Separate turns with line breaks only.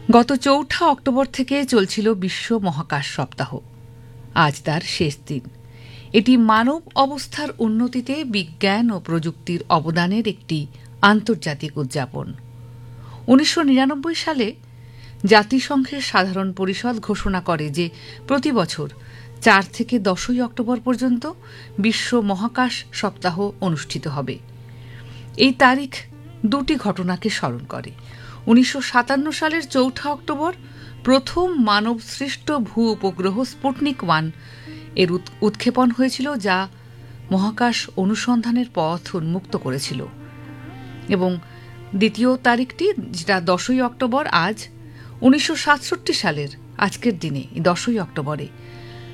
গত ৪ঠা অক্টোবর থেকে চলছিল বিশ্ব মহাকাশ সপ্তাহ। আজ তার শেষ দিন। এটি মানব অবস্থার উন্নতিতে বিজ্ঞান ও প্রযুক্তির অবদানের একটি আন্তর্জাতিক উদযাপন। ১৯৯৯ সালে জাতিসংঘের সাধারণ পরিষদ ঘোষণা করে যে প্রতি বছর ৪ থেকে ১০ই অক্টোবর পর্যন্ত বিশ্ব মহাকাশ সপ্তাহ অনুষ্ঠিত হবে। এই তারিখ দুটি ঘটনাকে স্মরণ করে। ১৯৫৭ সালের ৪ঠা অক্টোবর প্রথম মানবসৃষ্ট ভূ উপগ্রহ স্পুটনিক ১ এর উৎক্ষেপণ হয়েছিল, যা মহাকাশ অনুসন্ধানের পথ উন্মুক্ত করেছিল। এবং দ্বিতীয় তারিখটি, যেটা ১০ই অক্টোবর, আজ ১৯৬৭ সালের আজকের দিনে ১০ই অক্টোবরে